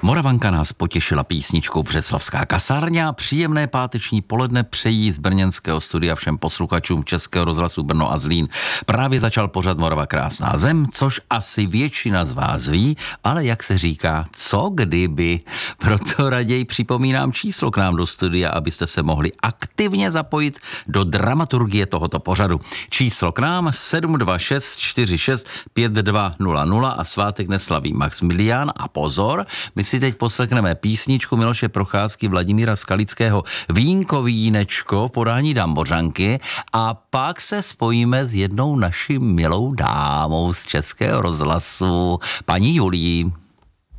Moravanka nás potěšila písničkou Břeclavská kasárna. Příjemné páteční poledne přejí z brněnského studia všem posluchačům Českého rozhlasu Brno a Zlín. Právě začal pořad Morava krásná zem, což asi většina z vás ví, ale jak se říká, co kdyby. Proto raději připomínám číslo k nám do studia, abyste se mohli aktivně zapojit do dramaturgie tohoto pořadu. Číslo k nám 726 46 5200 a svátek neslaví Maximilián. A pozor, my si teď poslekneme písničku Miloše Procházky, Vladimíra Skalického Vínko vínečko, podání Dambořanky, a pak se spojíme s jednou naší milou dámou z Českého rozhlasu, paní Julí.